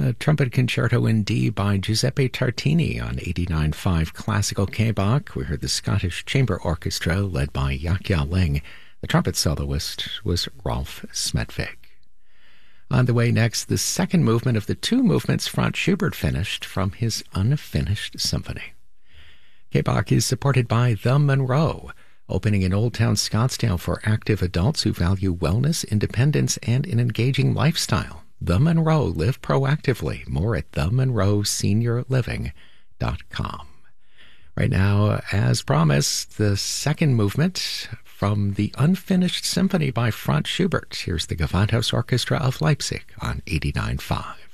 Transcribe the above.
A trumpet concerto in D by Giuseppe Tartini on 89.5 Classical K-Bach. We heard the Scottish Chamber Orchestra led by Yakya Ling. The trumpet soloist was Rolf Smedvig. On the way next, the second movement of the two movements Franz Schubert finished from his Unfinished Symphony. K-Bach is supported by The Monroe, opening in Old Town Scottsdale for active adults who value wellness, independence, and an engaging lifestyle. The Monroe, live proactively. More at themonroeseniorliving.com. Right now, as promised, the second movement from the Unfinished Symphony by Franz Schubert. Here's the Gewandhaus Orchestra of Leipzig on 89.5.